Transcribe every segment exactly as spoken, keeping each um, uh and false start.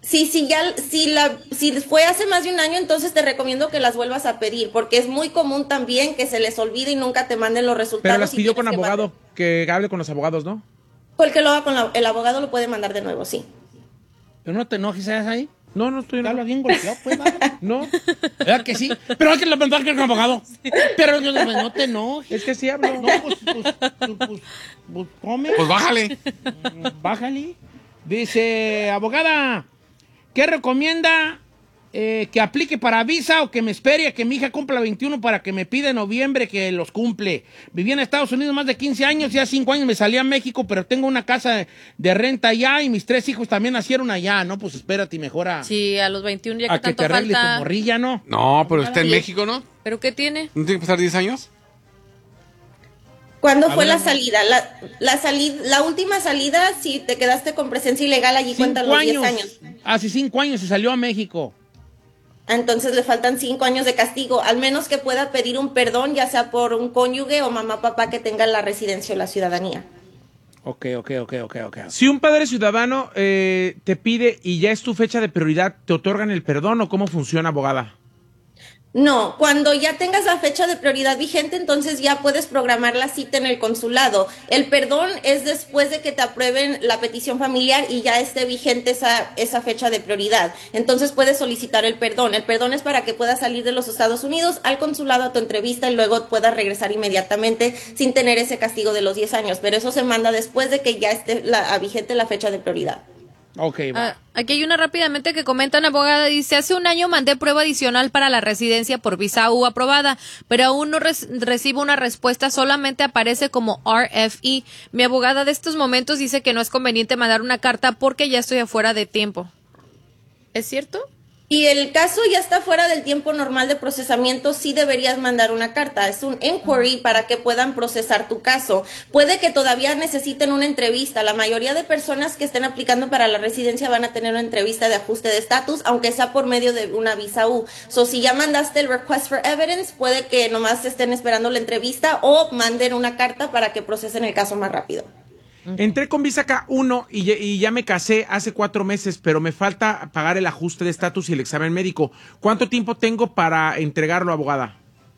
Sí, sí, ya, si la, si fue hace más de un año, entonces te recomiendo que las vuelvas a pedir, porque es muy común también que se les olvide y nunca te manden los Pero las resultados y pidió tienes con que mandar. abogado, que hable con los abogados, ¿no? El que lo haga con la- el abogado lo puede mandar de nuevo, sí. Pero no te enojes, ¿sabes ahí? No, no estoy Te hablas enojado. bien golpeado, pues, ¿vale? No, ¿Verdad que sí? Pero hay que levantar que es un abogado. Pero yo no, no te enojes. es que sí hablo. No, pues, pues, pues, pues, pues, come. Pues bájale. Bájale. Dice, abogada, ¿qué recomienda eh, que aplique para visa o que me espere a que mi hija cumpla veintiuno para que me pida en noviembre que los cumple? Viví en Estados Unidos más de quince años, ya cinco años me salí a México, pero tengo una casa de renta allá y mis tres hijos también nacieron allá, ¿no? Pues espérate y mejora Sí, a los veintiún ya a que que tanto te arregles tu falta. morrilla, ¿no? No, pero está en México, ¿no? ¿Pero qué tiene? ¿No tiene que pasar diez años? ¿Cuándo A fue ver, la amor. salida? La, la, salida? La última salida, si te quedaste con presencia ilegal, allí cuentan Cinco los diez años. años. Hace cinco años se salió a México. Entonces le faltan cinco años de castigo, al menos que pueda pedir un perdón, ya sea por un cónyuge o mamá, papá que tenga la residencia o la ciudadanía. Ok, ok, ok, ok, ok. Si un padre ciudadano eh, te pide y ya es tu fecha de prioridad, ¿te otorgan el perdón o cómo funciona, abogada? No, cuando ya tengas la fecha de prioridad vigente, entonces ya puedes programar la cita en el consulado. El perdón es después de que te aprueben la petición familiar y ya esté vigente esa, esa fecha de prioridad. Entonces puedes solicitar el perdón. El perdón es para que puedas salir de los Estados Unidos al consulado a tu entrevista y luego puedas regresar inmediatamente sin tener ese castigo de los diez años. Pero eso se manda después de que ya esté la, vigente la fecha de prioridad. Ok, va. Ah, aquí hay una rápidamente que comentan, abogada, dice, hace un año mandé prueba adicional para la residencia por visa U aprobada, pero aún no res- recibo una respuesta, solamente aparece como R F E. Mi abogada de estos momentos dice que no es conveniente mandar una carta porque ya estoy afuera de tiempo. ¿Es cierto? Y el caso ya está fuera del tiempo normal de procesamiento, sí deberías mandar una carta. Es un inquiry para que puedan procesar tu caso. Puede que todavía necesiten una entrevista. La mayoría de personas que estén aplicando para la residencia van a tener una entrevista de ajuste de estatus, aunque sea por medio de una visa U. So, si ya mandaste el request for evidence, puede que nomás estén esperando la entrevista o manden una carta para que procesen el caso más rápido. Entré con visa K uno y, ya- y ya me casé hace cuatro meses, pero me falta pagar el ajuste de estatus y el examen médico. ¿Cuánto tiempo tengo para entregarlo, abogada?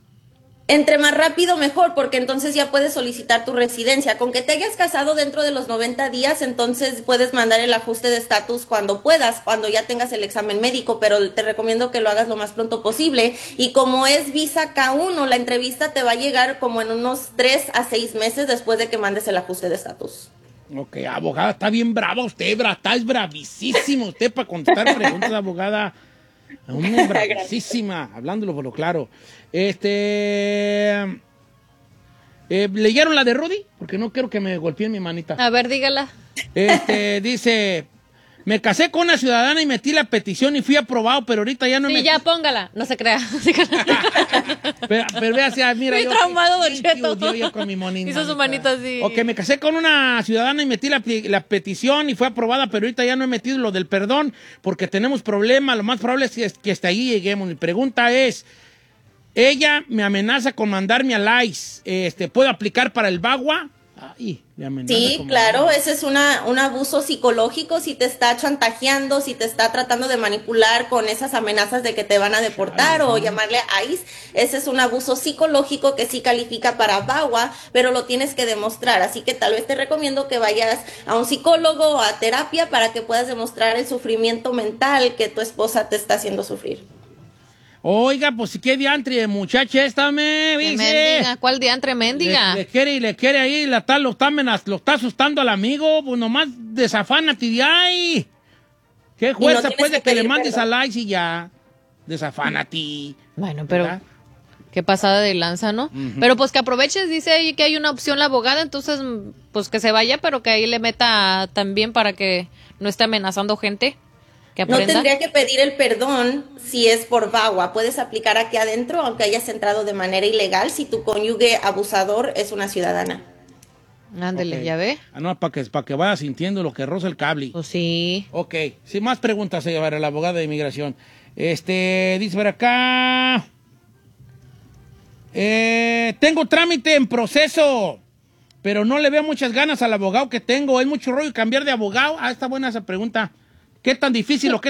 Entre más rápido mejor, porque entonces ya puedes solicitar tu residencia. Con que te hayas casado dentro de los noventa días, entonces puedes mandar el ajuste de estatus cuando puedas, cuando ya tengas el examen médico, pero te recomiendo que lo hagas lo más pronto posible. Y como es visa K uno, la entrevista te va a llegar como en unos tres a seis meses después de que mandes el ajuste de estatus. Ok, abogada, está bien brava usted, bra, está es bravísimo usted para contestar preguntas, abogada. Una bravísima, hablándolo por lo claro. Este... eh, ¿leyeron la de Rudy? Porque no quiero que me golpeen mi manita. A ver, dígala. Este, dice... Me casé con una ciudadana y metí la petición y fui aprobado, pero ahorita ya no Sí, me... ya, póngala. No se crea. Pero, pero vea, sea, mira, Muy yo... traumado, Don Thank Cheto. you, yo, yo con mi monita. Hizo su manita así. Ok, me casé con una ciudadana y metí la, la petición y fue aprobada, pero ahorita ya no he metido lo del perdón porque tenemos problemas. Lo más probable es que, que hasta ahí lleguemos. Mi pregunta es, ella me amenaza con mandarme al ICE. Este, ¿puedo aplicar para el BAGUA? Ay, me amenaza Sí, con claro, mandarme. ese es una, un abuso psicológico, si te está chantajeando, si te está tratando de manipular con esas amenazas de que te van a deportar o llamarle a ICE, ese es un abuso psicológico que sí califica para BAGUA, pero lo tienes que demostrar, así que tal vez te recomiendo que vayas a un psicólogo o a terapia para que puedas demostrar el sufrimiento mental que tu esposa te está haciendo sufrir. Oiga, pues qué diantre, muchacha, esta me ¿Qué dice. mendiga? ¿Cuál diantre mendiga? Le, le quiere y le quiere ahí, la tal, lo, está amenaz- lo está asustando al amigo, pues nomás desafánate de ahí. ¿Qué fuerza tienes puede que que, le pedir mandes perdón. al ICE y ya? Desafánate. Bueno, pero ¿verdad? qué pasada de lanza, ¿no? Pero pues que aproveches, dice ahí que hay una opción la abogada, entonces mm, pues que se vaya, pero que ahí le meta también para que no esté amenazando gente. Que No aprenda. tendría que pedir el perdón si es por VAWA. Puedes aplicar aquí adentro, aunque hayas entrado de manera ilegal, si tu cónyuge abusador es una ciudadana. Ándele, Ok. ¿ya ve? Ah, no, para que, para que vaya sintiendo lo que roza el cable. Pues sí. Ok, sin más preguntas, se llevará la abogada de inmigración. Este, dice por acá. Eh, tengo trámite en proceso, pero no le veo muchas ganas al abogado que tengo. ¿Es mucho rollo cambiar de abogado? Ah, está buena esa pregunta. ¿Qué tan difícil o qué